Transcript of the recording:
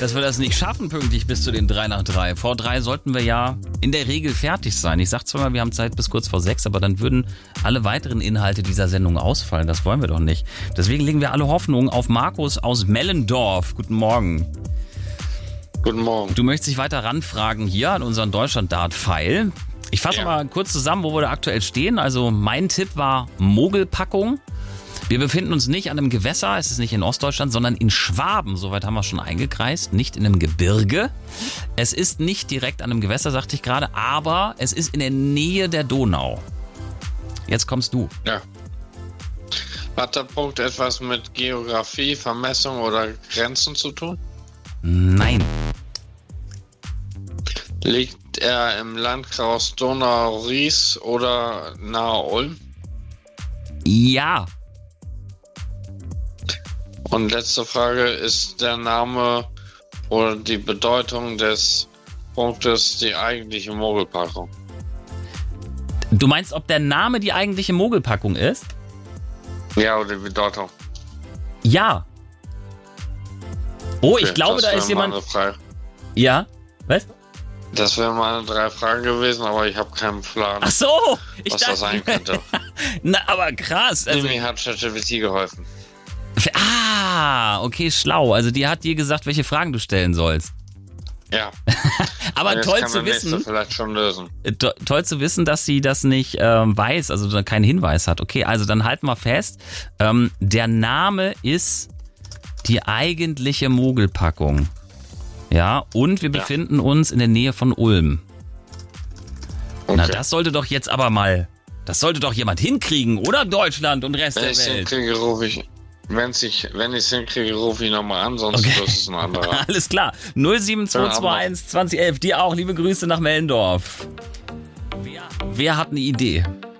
dass wir das nicht schaffen pünktlich bis zu den 3 nach 3. Vor 3 sollten wir ja in der Regel fertig sein. Ich sag zwar mal, wir haben Zeit bis kurz vor 6, aber dann würden alle weiteren Inhalte dieser Sendung ausfallen. Das wollen wir doch nicht. Deswegen legen wir alle Hoffnung auf Markus aus Mellendorf. Guten Morgen. Guten Morgen. Du möchtest dich weiter ranfragen hier an unseren Deutschland-Dart-Pfeil. Ich fasse mal kurz zusammen, wo wir da aktuell stehen. Also mein Tipp war Mogelpackung. Wir befinden uns nicht an einem Gewässer, es ist nicht in Ostdeutschland, sondern in Schwaben. Soweit haben wir schon eingekreist, nicht in einem Gebirge. Es ist nicht direkt an einem Gewässer, sagte ich gerade, aber es ist in der Nähe der Donau. Jetzt kommst du. Ja. Hat der Punkt etwas mit Geografie, Vermessung oder Grenzen zu tun? Nein. Liegt er im Landkreis Donau-Ries oder nahe Ulm? Ja. Und letzte Frage, ist der Name oder die Bedeutung des Punktes die eigentliche Mogelpackung? Du meinst, ob der Name die eigentliche Mogelpackung ist? Ja, oder die Bedeutung. Ja. Oh, Okay, ich glaube, da ist jemand... Ja? Was? Das wären meine 3 Fragen gewesen, aber ich habe keinen Plan, Ach so! was das sein könnte. Na, aber krass. Also, Mir hat ChatGPT geholfen. okay, schlau. Also die hat dir gesagt, welche Fragen du stellen sollst. Ja. Aber Jetzt toll kann zu der Nächste wissen. vielleicht schon lösen. Toll zu wissen, dass sie das nicht weiß, also keinen Hinweis hat. Okay, also dann halten wir fest. Der Name ist die eigentliche Mogelpackung. Ja, und wir befinden uns in der Nähe von Ulm. Okay. Na, das sollte doch jetzt aber mal, das sollte doch jemand hinkriegen, oder? Deutschland und Rest Wenn der ich es Welt. hinkriege, rufe ich. Wenn ich es hinkriege, rufe ich nochmal an, sonst ist es ein anderer. Alles klar. 07221 2011. Dir auch liebe Grüße nach Mellendorf. Wer hat eine Idee?